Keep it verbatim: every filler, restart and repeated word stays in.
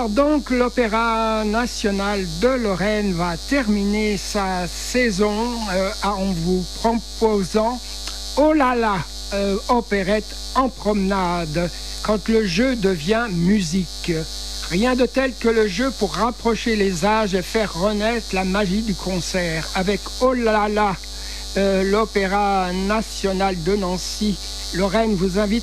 Alors donc l'Opéra national de Lorraine va terminer sa saison euh, en vous proposant Oh là là, euh, opérette en promenade, quand le jeu devient musique. Rien de tel que le jeu pour rapprocher les âges et faire renaître la magie du concert. Avec Oh là là, euh, l'Opéra national de Nancy, Lorraine vous invite